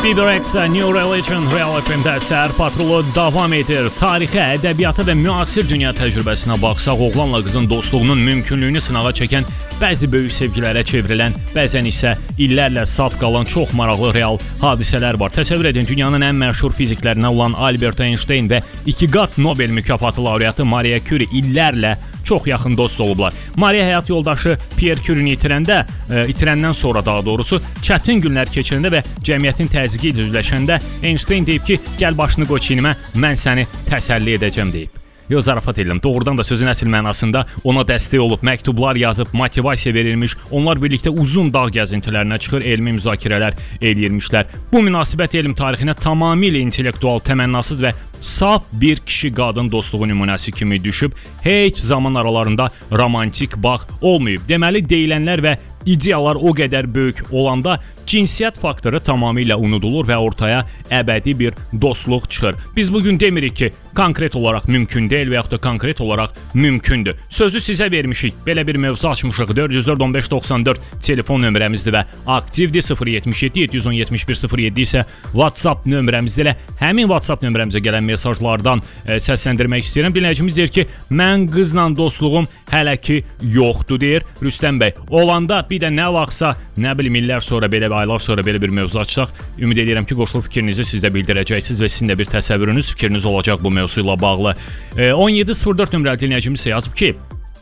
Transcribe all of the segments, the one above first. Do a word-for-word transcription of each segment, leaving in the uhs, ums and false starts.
B B Rex'ə New Religion Real F M-də Səhər Patrolu davam edir. Tarixə, ədəbiyyata və müasir dünya təcrübəsinə baxsaq, oğlanla qızın dostluğunun mümkünlüyünü sınağa çəkən, bəzi böyük sevgilərə çevrilən, bəzən isə illərlə saf qalan çox maraqlı real hadisələr var. Təsəvvür edin, dünyanın ən məşhur fiziklərindən olan Albert Einstein və iki qat Nobel mükafatı laureatı Marie Curie illərlə çox yaxın dost olublar. Marie həyat yoldaşı Pierre Curie-ni itirəndə, e, itirəndən sonra daha doğrusu, çətin günlər keçirəndə və cəmiyyətin təzyiqi ilə üzləşəndə Einstein deyib ki, gəl başını qoy çiynimə, mən səni təsəlli edəcəm deyib. Yo, zarafat edirəm. Doğrudan da sözün əsl mənasında ona dəstək olub, məktublar yazıb, motivasiya verilmiş, onlar birlikdə uzun dağ gəzintilərinə çıxır, elmi müzakirələr eləyirmişlər. Bu münasibət elm tarixinə tamamilə intellektual, təmənnasız və saf bir kişi-qadın dostluğu nümunəsi kimi düşüb, heç zaman aralarında romantik bağ olmayıb. Deməli, deyilənlər və ideyalar o qədər böyük olanda cinsiyyət faktoru tamamilə unudulur və ortaya əbədi bir dostluq çıxır. Biz bugün demirik ki, konkret olaraq mümkün deyil və yaxud da konkret olaraq mümkündür. Sözü sizə vermişik. Belə bir mövzu açmışıq. dörd yüz dörd on beş doxsan dörd telefon nömrəmizdir və aktivdir. sıfır yetmiş yeddi yeddi yüz on yetmiş bir sıfır yeddi isə WhatsApp nömrəmizdir. Elə həmin WhatsApp nömrəmizə gələn mesajlardan e, səsləndirmək istəyirəm. Dinləyicimiz deyir ki, mən qızla dostluğum hələ ki yoxdur deyir. Rüstəm bəy, olanda bir də nə vaxtsa, nə bilim illər sonra belə və aylar sonra belə bir mövzu açsaq, ümid edirəm ki, qoşulub fikrinizi siz də bildirəcəksiniz və sizin də bir təsəvvürünüz, fikriniz olacaq bu mövzu ilə bağlı. E, on yeddi sıfır dörd nömrəli dinləyicimiz isə yazıb ki,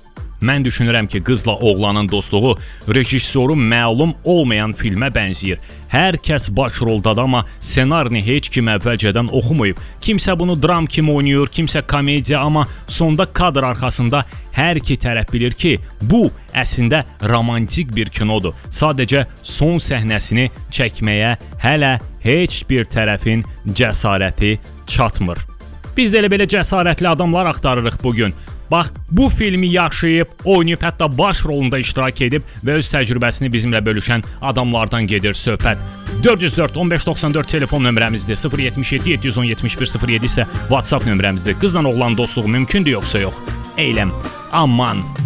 mən düşünürəm ki, qızla oğlanın dostluğu rejissoru məlum olmayan filmə bənzəyir. Hər kəs başroldadır, amma ssenarini heç kim əvvəlcədən oxumayıb. Kimsə bunu dram kimi oynayır, kimsə komediya, amma sonda kadr arxasında hər iki tərəf bilir ki, bu əslində romantik bir kinodur. Sadəcə son səhnəsini çəkməyə hələ heç bir tərəfin cəsarəti çatmır. Biz də elə belə cəsarətli adamlar axtarırıq bugün. Bax, bu filmi yaşayıb, oynayıb, hətta baş rolunda iştirak edib və öz təcrübəsini bizimlə bölüşən adamlardan gedir söhbət. dörd yüz dörd on beş doxsan dörd telefon nömrəmizdir. sıfır yetmiş yeddi yeddi yüz on yetmiş bir sıfır yeddi isə WhatsApp nömrəmizdir. Qızla oğlan dostluğu mümkündür yoxsa yox? Eyləm, aman.